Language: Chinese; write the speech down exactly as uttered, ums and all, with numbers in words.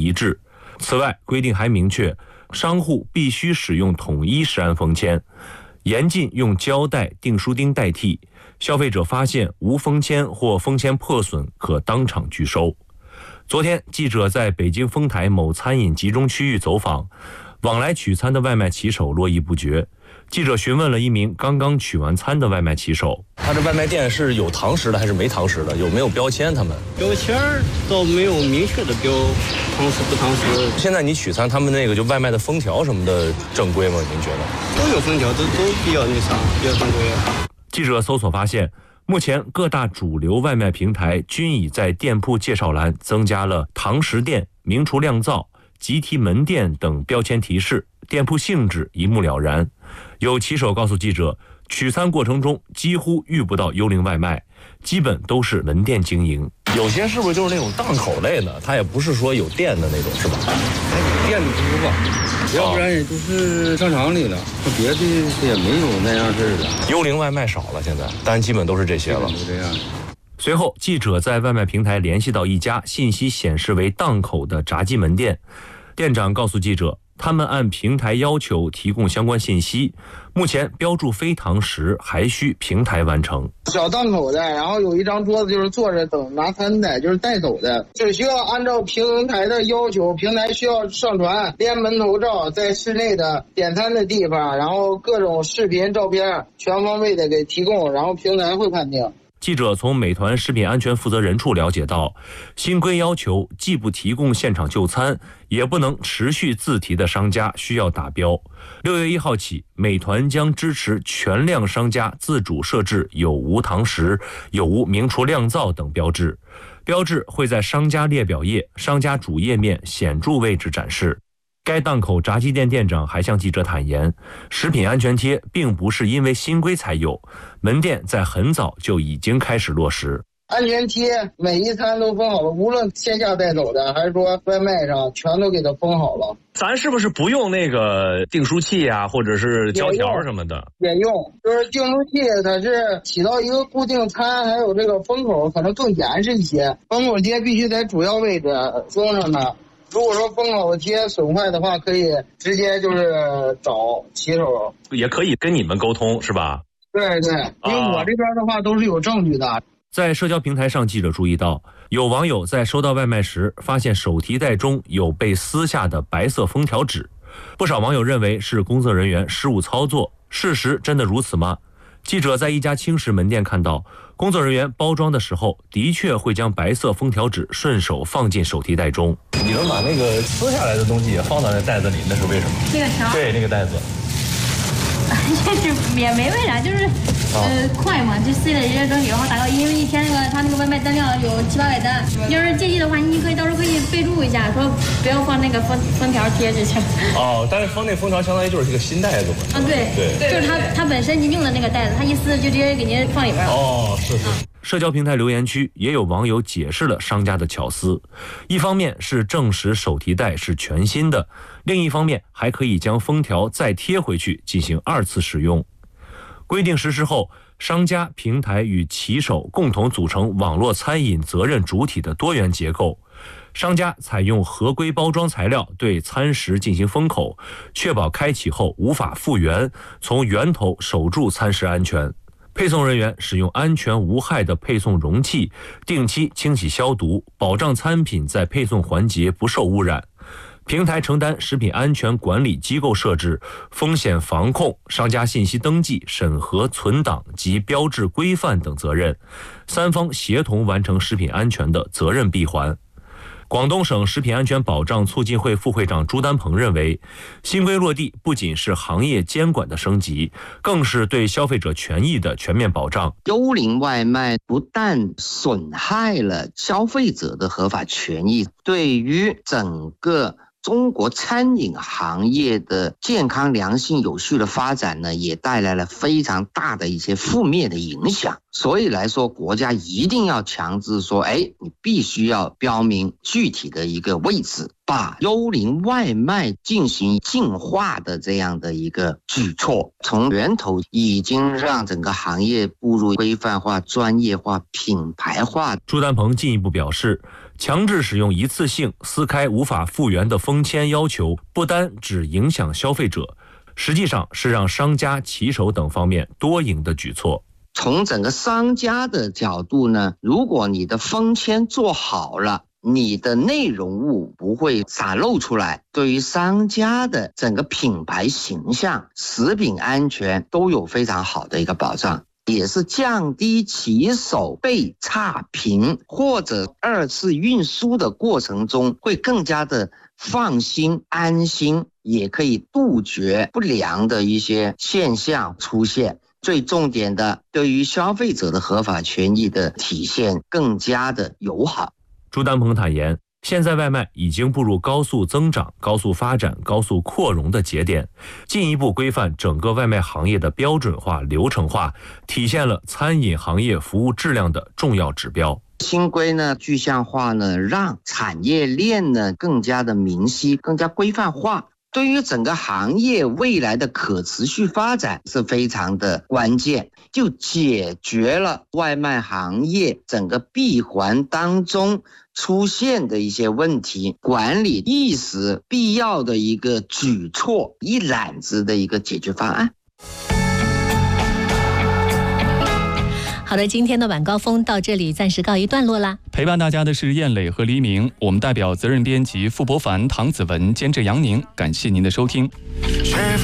一致。此外，规定还明确，商户必须使用统一食安封签，严禁用胶带、订书钉代替。消费者发现无封签或封签破损，可当场拒收。昨天，记者在北京丰台某餐饮集中区域走访，往来取餐的外卖骑手络绎不绝。记者询问了一名刚刚取完餐的外卖骑手， 他这外卖店是有堂食的还是没堂食的？有没有标签？他们标签倒没有明确的标堂食不堂食。 现在你取餐，他们那个就外卖的封条什么的正规吗？您觉得？ 都有封条，都都比较那啥，比较正规。 记者搜索发现，目前各大主流外卖平台均已在店铺介绍栏增加了堂食店、名厨酿造、集体门店等标签提示，店铺性质一目了然。有骑手告诉记者，取餐过程中几乎遇不到幽灵外卖，基本都是门店经营。 有些是不是就是那种档口类的，它也不是说有店的那种，是吧？ 店里不是吧，要不然也就是商场里了，别的也没有那样式的。 幽灵外卖少了现在，但基本都是这些了。 这样。 随后，记者在外卖平台联系到一家信息显示为档口的炸鸡门店，店长告诉记者，他们按平台要求提供相关信息，目前标注非堂食还需平台完成。 小档口的，然后有一张桌子就是坐着等拿餐的，就是带走的，只需要按照平台的要求，平台需要上传连门头照，在室内的点餐的地方，然后各种视频照片全方位的给提供，然后平台会判定。 记者从美团食品安全负责人处了解到，新规要求既不提供现场就餐，也不能持续自提的商家需要打标。六月一号起，美团将支持全量商家自主设置有无堂食、有无名厨酿造等标志，标志会在商家列表页、商家主页面显著位置展示。该档口炸鸡店店长还向记者坦言，食品安全贴并不是因为新规才有，门店在很早就已经开始落实。 安全贴每一餐都封好了，无论线下带走的还是说外卖上，全都给它封好了。 咱是不是不用那个订书器啊，或者是胶条什么的？ 也用，就是订书器它是起到一个固定餐，还有这个封口可能更严实一些，封口贴必须在主要位置封上的。如果说封口贴损坏的话，可以直接就是找骑手， 也可以跟你们沟通，是吧？ 对对，因为我这边的话都是有证据的。 在社交平台上，记者注意到，有网友在收到外卖时发现手提袋中有被撕下的白色封条纸，不少网友认为是工作人员失误操作，事实真的如此吗？记者在一家轻食门店看到，工作人员包装的时候的确会将白色封条纸顺手放进手提袋中。 你们把那个撕下来的东西也放到那袋子里，那是为什么？ 那个条？ 对，那个袋子。 就是也没为啥，就是呃快嘛，就塞了一些东西，然后打到，因为一天那个他那个外卖单量有七八百单，要是介意的话，你可以到时候可以备注一下，说不要放那个封封条贴进去。 哦，但是封那封条相当于就是这个新袋子嘛。 啊，对对，就是他他本身您用的那个袋子，他一撕就直接给您放里边了。 哦，是是。 社交平台留言区也有网友解释了商家的巧思，一方面是证实手提袋是全新的，另一方面还可以将封条再贴回去进行二次使用。规定实施后，商家、平台与骑手共同组成网络餐饮责任主体的多元结构。商家采用合规包装材料对餐食进行封口，确保开启后无法复原，从源头守住餐食安全。配送人员使用安全无害的配送容器，定期清洗消毒，保障餐品在配送环节不受污染。平台承担食品安全管理机构设置、风险防控、商家信息登记、审核、存档及标志规范等责任，三方协同完成食品安全的责任闭环。广东省食品安全保障促进会副会长朱丹鹏认为，新规落地不仅是行业监管的升级，更是对消费者权益的全面保障。 幽灵外卖不但损害了消费者的合法权益，对于整个中国餐饮行业的健康、良性、有序的发展呢，也带来了非常大的一些负面的影响。所以来说，国家一定要强制说，哎，你必须要标明具体的一个位置，把幽灵外卖进行净化的这样的一个举措，从源头已经让整个行业步入规范化、专业化、品牌化。 朱丹鹏进一步表示， 强制使用一次性撕开无法复原的封签要求，不单只影响消费者，实际上是让商家骑手等方面多赢的举措。 从整个商家的角度呢，如果你的封签做好了，你的内容物不会洒漏出来，对于商家的整个品牌形象、食品安全都有非常好的一个保障，也是降低骑手被差评或者二次运输的过程中会更加的放心安心，也可以杜绝不良的一些现象出现。最重点的，对于消费者的合法权益的体现更加的友好。 朱丹鹏坦言，现在外卖已经步入高速增长、高速发展、高速扩容的节点，进一步规范整个外卖行业的标准化、流程化，体现了餐饮行业服务质量的重要指标。 新规呢，具象化呢，让产业链呢更加的明晰、更加规范化。对于整个行业未来的可持续发展是非常的关键，就解决了外卖行业整个闭环当中出现的一些问题，管理意识必要的一个举措，一揽子的一个解决方案。 好的，今天的晚高峰到这里暂时告一段落啦。 陪伴大家的是燕磊和黎明，我们代表责任编辑傅博凡、唐子文，监制杨宁，感谢您的收听。